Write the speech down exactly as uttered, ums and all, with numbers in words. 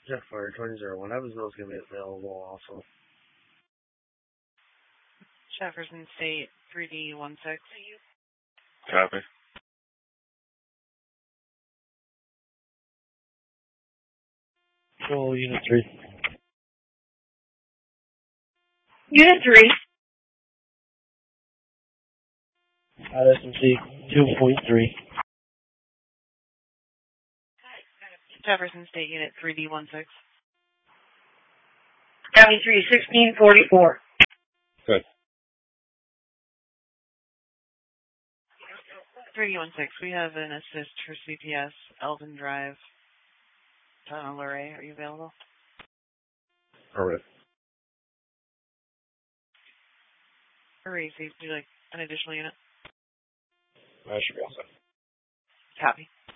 Jet Fire twenty oh one, Evansville's going to be available also. Jefferson State three D one six. Copy. Control Unit three. Unit three. At S M C two point three. Jefferson State Unit three D one six. County three, sixteen forty-four. Good. three D one six, we have an assist for C P S, Elvin Drive, Tunnel Luray. Are you available? Alright. Hurry, so you do like an additional unit? I should be all set. Copy.